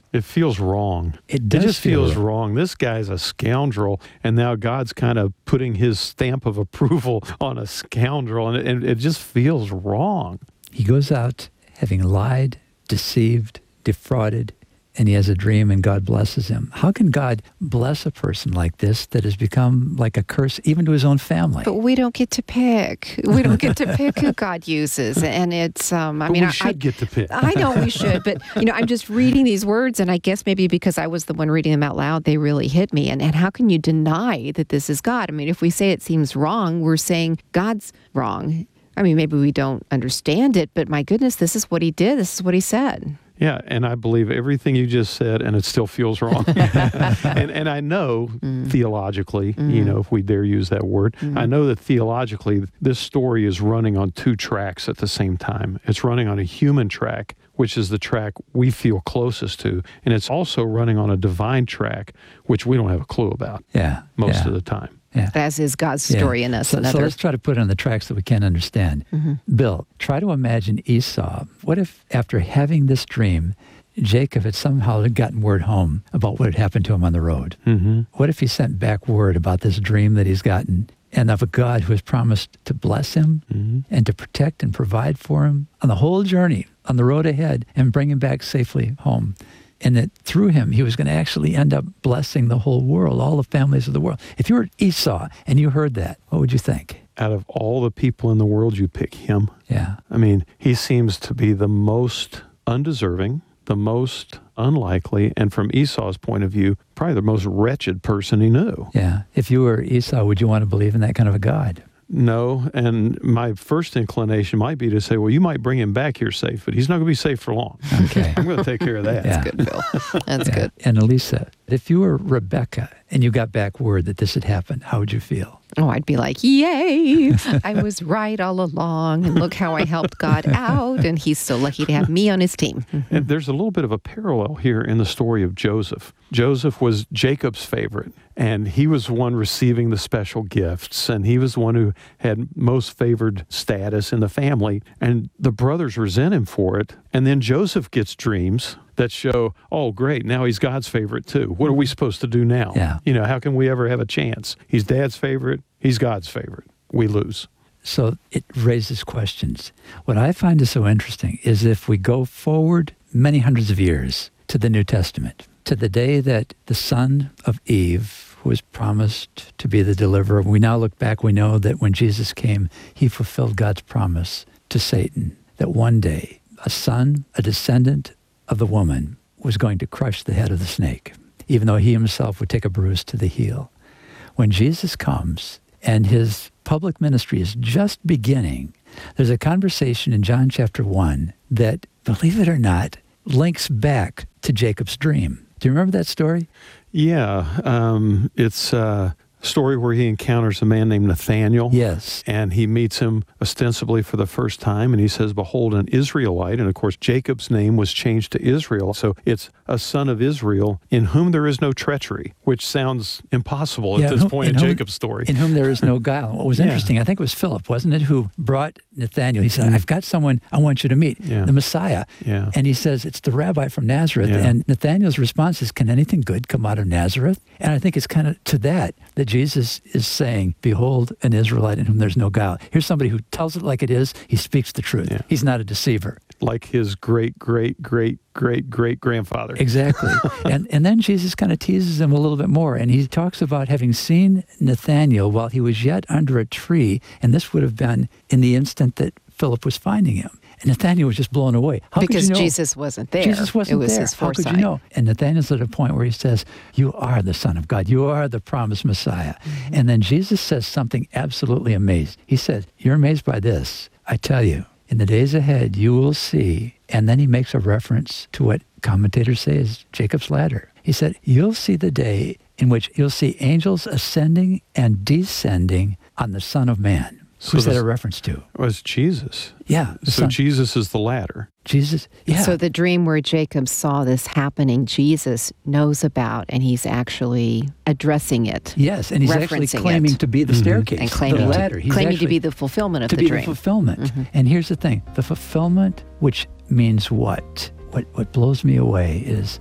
It feels wrong. It does just feels feel wrong. This guy's a scoundrel, and now God's kind of putting his stamp of approval on a scoundrel, and it just feels wrong. He goes out having lied, deceived, defrauded, and he has a dream and God blesses him. How can God bless a person like this that has become like a curse even to his own family? But we don't get to pick. We don't get to pick who God uses. And it's, we should get to pick. I know we should, but, I'm just reading these words, and I guess maybe because I was the one reading them out loud, they really hit me. And how can you deny that this is God? I mean, if we say it seems wrong, we're saying God's wrong. I mean, maybe we don't understand it, but my goodness, this is what he did. This is what he said. Yeah, and I believe everything you just said, and it still feels wrong. and I know theologically, if we dare use that word, I know that theologically this story is running on two tracks at the same time. It's running on a human track, which is the track we feel closest to, and it's also running on a divine track, which we don't have a clue about most of the time. Yeah. As is God's story in us. So let's try to put it on the tracks that we can understand. Bill, try to imagine Esau. What if after having this dream, Jacob had somehow gotten word home about what had happened to him on the road? What if he sent back word about this dream that he's gotten and of a God who has promised to bless him and to protect and provide for him on the whole journey, on the road ahead, and bring him back safely home? And that through him, he was going to actually end up blessing the whole world, all the families of the world. If you were Esau and you heard that, what would you think? Out of all the people in the world, you pick him. Yeah. I mean, he seems to be the most undeserving, the most unlikely, and from Esau's point of view, probably the most wretched person he knew. Yeah. If you were Esau, would you want to believe in that kind of a God? No, and my first inclination might be to say, well, you might bring him back here safe, but he's not going to be safe for long. Okay. I'm going to take care of that. That's good, Bill. That's good. And Elisa, if you were Rebecca and you got back word that this had happened, how would you feel? Oh, I'd be like, yay, I was right all along, and look how I helped God out, and he's so lucky to have me on his team. And there's a little bit of a parallel here in the story of Joseph. Joseph was Jacob's favorite, and he was the one receiving the special gifts, and he was the one who had most favored status in the family, and the brothers resent him for it. And then Joseph gets dreams that show, oh, great, now he's God's favorite too. What are we supposed to do now? Yeah. How can we ever have a chance? He's Dad's favorite, he's God's favorite. We lose. So it raises questions. What I find is so interesting is if we go forward many hundreds of years to the New Testament, to the day that the son of Eve was promised to be the deliverer, we now look back, we know that when Jesus came, he fulfilled God's promise to Satan, that one day a son, a descendant of the woman, was going to crush the head of the snake, even though he himself would take a bruise to the heel. When Jesus comes and his public ministry is just beginning, there's a conversation in John chapter 1 that, believe it or not, links back to Jacob's dream. Do you remember that story? Yeah, it's a story where he encounters a man named Nathaniel. Yes. And he meets him ostensibly for the first time, and he says, behold, an Israelite. And of course, Jacob's name was changed to Israel. So it's a son of Israel in whom there is no treachery, which sounds impossible at this point in Jacob's story. In whom there is no guile. What was interesting, I think it was Philip, wasn't it, who brought Nathaniel. He said, I've got someone I want you to meet, the Messiah. Yeah. And he says, it's the rabbi from Nazareth. Yeah. And Nathaniel's response is, can anything good come out of Nazareth? And I think it's kind of to that Jesus is saying, behold, an Israelite in whom there's no guile. Here's somebody who tells it like it is. He speaks the truth. Yeah. He's not a deceiver. Like his great-great-great-great-great-grandfather. Exactly. and then Jesus kind of teases him a little bit more. And he talks about having seen Nathanael while he was yet under a tree. And this would have been in the instant that Philip was finding him. And Nathanael was just blown away. How because could you know? Jesus wasn't there. Jesus wasn't there. It was his foresight. How could you know? And Nathanael's at a point where he says, you are the Son of God. You are the promised Messiah. Mm-hmm. And then Jesus says something absolutely amazing. He says, you're amazed by this. I tell you, in the days ahead, you will see. And then he makes a reference to what commentators say is Jacob's ladder. He said, you'll see the day in which you'll see angels ascending and descending on the Son of Man. Who's that a reference to? It was Jesus. Yeah. So Jesus is the ladder. Jesus, yeah. So the dream where Jacob saw this happening, Jesus knows about, and he's actually addressing it. Yes, and he's actually claiming to be the staircase, and claiming the ladder. He's claiming to be the fulfillment of the dream. To be the fulfillment. Mm-hmm. And here's the thing, the fulfillment, which means what? What blows me away is